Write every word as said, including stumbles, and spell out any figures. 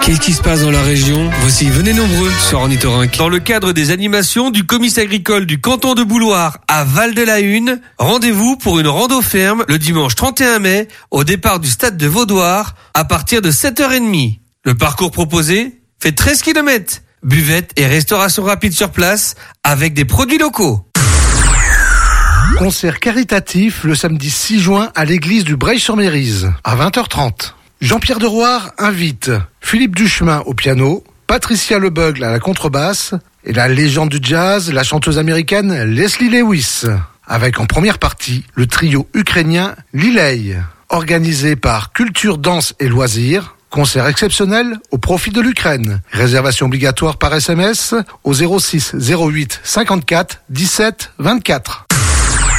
Qu'est-ce qui se passe dans la région? Voici, venez nombreux sur Ornithorynque. Dans le cadre des animations du comice agricole du canton de Bouloire à Val-de-la-Hune, rendez-vous pour une rando ferme le dimanche trente et un mai au départ du stade de Vaudoire à partir de sept heures trente. Le parcours proposé fait treize kilomètres. Buvette et restauration rapide sur place avec des produits locaux. Concert caritatif le samedi six juin à l'église du Breil-sur-Mérise à vingt heures trente. Jean-Pierre Deroire invite Philippe Duchemin au piano, Patricia Lebeugle à la contrebasse et la légende du jazz, la chanteuse américaine Leslie Lewis, avec en première partie le trio ukrainien Lilei, organisé par Culture, Danse et Loisirs. Concert exceptionnel au profit de l'Ukraine. Réservation obligatoire par S M S au zéro six zéro huit cinquante-quatre dix-sept vingt-quatre.